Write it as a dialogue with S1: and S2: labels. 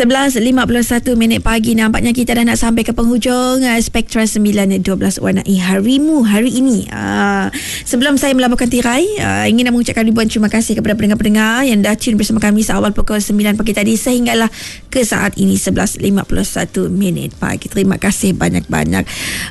S1: 11.51 pagi. Nampaknya kita dah nak sampai ke penghujung Spectra 9.12 warnai harimu hari ini. Sebelum saya melaburkan tirai, ingin nak mengucapkan ribuan terima kasih kepada pendengar-pendengar yang dah tune bersama kami seawal pukul 9 pagi tadi sehinggalah ke saat ini 11.51 pagi. Terima kasih banyak-banyak.